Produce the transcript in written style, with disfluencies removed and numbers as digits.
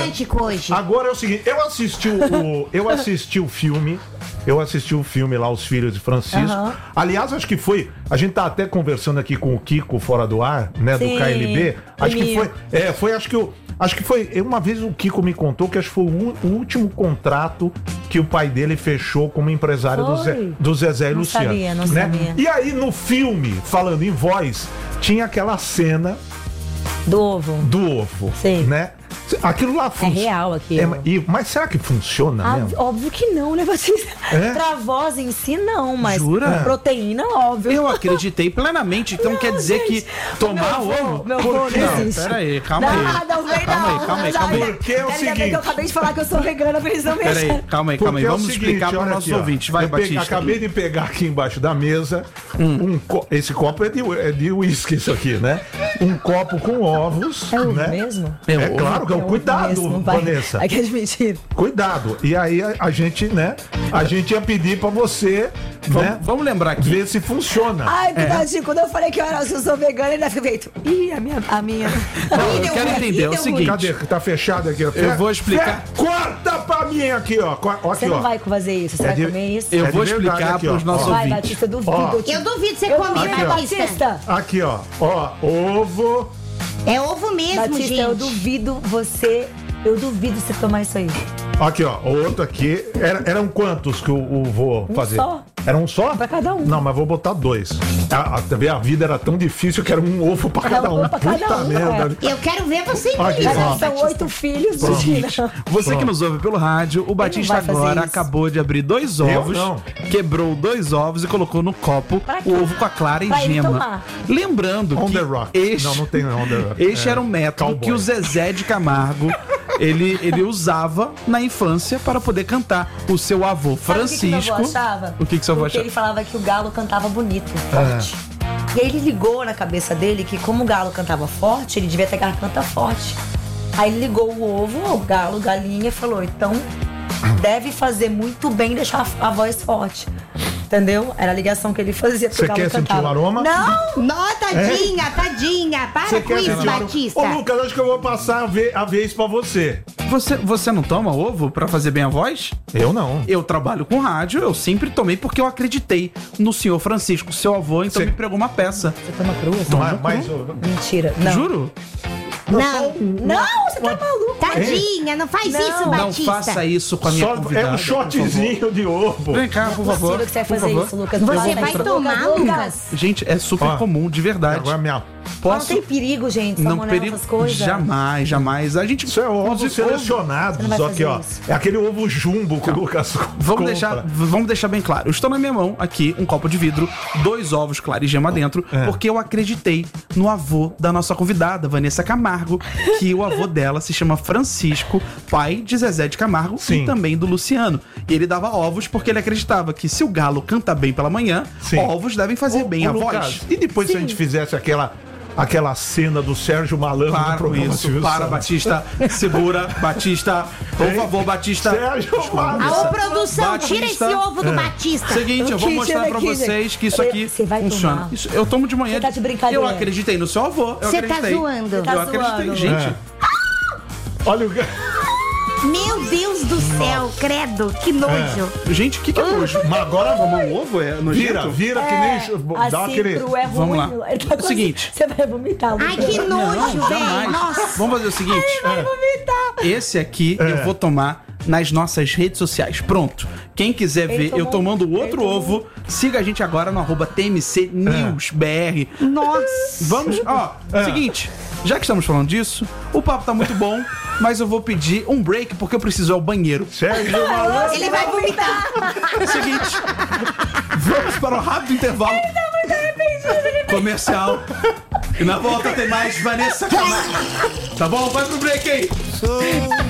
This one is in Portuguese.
romântico hoje. Agora é o seguinte, eu assisti o filme. Eu assisti o filme lá, Os Filhos de Francisco. Aliás, acho que foi. A gente tá até conversando aqui com o Kiko fora do ar, né? Sim, do KLB. Acho que foi. Acho que foi. Uma vez o Kiko me contou que acho que foi o último contrato que o pai dele fechou como empresário do Zezé e Não Luciano. sabia, não né? sabia. E aí, no filme, falando em voz, tinha aquela cena Do ovo. do ovo. Sim. Né? Aquilo lá É real aquilo. mas será que funciona mesmo? Óbvio que não, né, Batista? É? Pra voz em si, não, mas Jura? proteína, óbvio. Eu acreditei plenamente. Então quer dizer que tomar ovo... Meu vô não Não, existe. pera aí, calma aí. Calma aí. Porque é o seguinte. Eu acabei de falar que eu sou vegana, pra eles não Pera mexerem. aí, calma aí. Porque é o Vamos seguinte, explicar para os olha nossos aqui, ó. ouvintes. Vai, Batista. Acabei de pegar aqui embaixo da mesa esse copo é de uísque, isso aqui, né? Um copo com ovos. É ovo né? mesmo? É claro que é ovo cuidado, mesmo, vai. Vanessa. É que é de mentira. Cuidado. E aí a gente, né? A gente ia pedir pra você, né? Vamos lembrar aqui. Ver se funciona. Ai, cuidadinho, quando eu falei que eu sou vegana, ele fica feito. Ih, a minha. Não, eu quero entender, é o seguinte. Cadê? Tá fechado aqui, ó. Eu vou explicar. Corta pra mim aqui, ó. Você não vai fazer isso, você vai comer isso? Eu É de vou verdade explicar aqui, para ó. os nossos Vai, ouvintes. Batista, eu duvido. Ó. Eu duvido você Eu comer, duvido, Batista. Batista. Aqui, ó. Ó, ovo. É ovo mesmo, Batista, gente. eu duvido você tomar isso aí. Aqui, ó. Outro aqui. Eram quantos que eu vou fazer? só. Era um só? Pra cada um. Não, mas vou botar 2. A vida era tão difícil que era um ovo pra cada um. pra cada Puta um, merda. Eu quero ver você Aqui, engolir. ó. São 8 filhos. Seguinte, você que Pronto. nos ouve pelo rádio, o Batista vai fazer agora isso. acabou de abrir 2 ovos, não. quebrou 2 ovos e colocou no copo Pra quê? o ovo com a clara e Pra ele gema. tomar. Lembrando On que the rock. este, Não tem on the rock. este era um método cowboy. que o Zezé de Camargo ele usava na infância para poder cantar o seu avô Francisco. Sabe o que meu avô achava? O que seu avô Porque achava? ele falava que o galo cantava bonito, forte. E aí ele ligou na cabeça dele que como o galo cantava forte, ele devia ter garganta forte. Aí ele ligou o ovo, o galo, galinha, e falou, então deve fazer muito bem deixar a voz forte. Entendeu? Era a ligação que ele fazia. Você quer sentir o aroma? Não! Nó, tadinha. Para Você com quer isso, sentir o aroma? Batista. Ô, Lucas, acho que eu vou passar a vez pra você. Você não toma ovo para fazer bem a voz? Eu não. Eu trabalho com rádio, eu sempre tomei porque eu acreditei no senhor Francisco, seu avô, então me pregou uma peça. Você toma crua? Mas, Mentira. Não. Juro? Não, Não, você tá maluco. tadinha, não faz isso, Não Batista. faça isso com a minha só convidada. é um shotzinho de ovo. Vem cá, por Não é favor. possível que você vai por fazer favor. isso, Lucas. Você vai tomar, Lucas? Gente, é super Ó, comum, de verdade. Agora minha... Não tem perigo, gente, Não, salmonela, perigo. essas coisas. Jamais. A gente. Isso é ovos Você selecionados, não vai aqui, fazer ó. isso. É aquele ovo jumbo que o Lucas compra. Vamos deixar bem claro. Eu estou na minha mão aqui, um copo de vidro, 2 ovos claros e gema dentro, porque eu acreditei no avô da nossa convidada, Vanessa Camargo, que o avô dela se chama Francisco, pai de Zezé de Camargo Sim. e também do Luciano. E ele dava ovos porque ele acreditava que se o galo canta bem pela manhã, Sim. ovos devem fazer bem a Lucas, voz. E depois se a gente fizesse aquela cena do Sérgio Malandro Para no com programa isso, Silvio para, Santos. Batista, segura, Batista, por favor, Batista. Sérgio Malandro. Alô, produção, Batista. tira esse ovo do Batista. Seguinte, eu vou Que mostrar tira pra aqui, vocês que isso aqui Você vai funciona. tomar. Isso, eu tomo de manhã. Você tá de brincadeira. Eu acreditei no seu avô. Eu Você tá acreditei. zoando. Eu Tá acreditei, zoando. gente. Olha o... Meu Deus do céu, credo, que nojo. Gente, o que é nojo? Mas agora O ovo é nojento? vira que nem... Dá Assim, aquele... cru é ruim. Vamos lá. Ele tá É o seguinte. Você vai vomitar, Lucas. Ai, que nojo, velho. Jamais. Nossa. Vamos fazer o seguinte. Vai vomitar. Esse aqui eu vou tomar nas nossas redes sociais. Pronto. Quem quiser ver eu tomando o outro ovo, siga a gente agora no @TMCNewsBR. Nossa. Vamos, seguinte, já que estamos falando disso, o papo tá muito bom, mas eu vou pedir um break porque eu preciso ir ao banheiro. Sérgio Malandro. Ele vai vomitar. É o seguinte, vamos para um rápido intervalo. Ele tá muito arrependido. Comercial. E na volta tem mais Vanessa Camargo. Tá bom? Vai pro break aí.